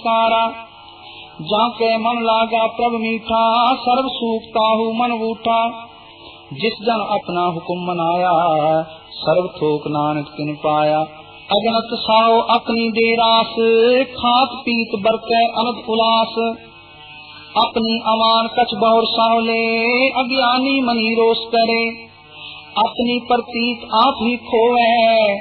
संस्कारा। जाके मन लागा प्रभ मीठा, सर्व सूख ताहु मन बूठा। जिस जन अपना हुक्म मनाया, सर्व थोक नानक तिन पाया। अगनत साओ अपनी देरास, खात पीत बरते अनंत उलास। अपनी अमान कछ बहुर सावले, अज्ञानी मनी रोष करे। अपनी प्रतीत आप ही खोवे,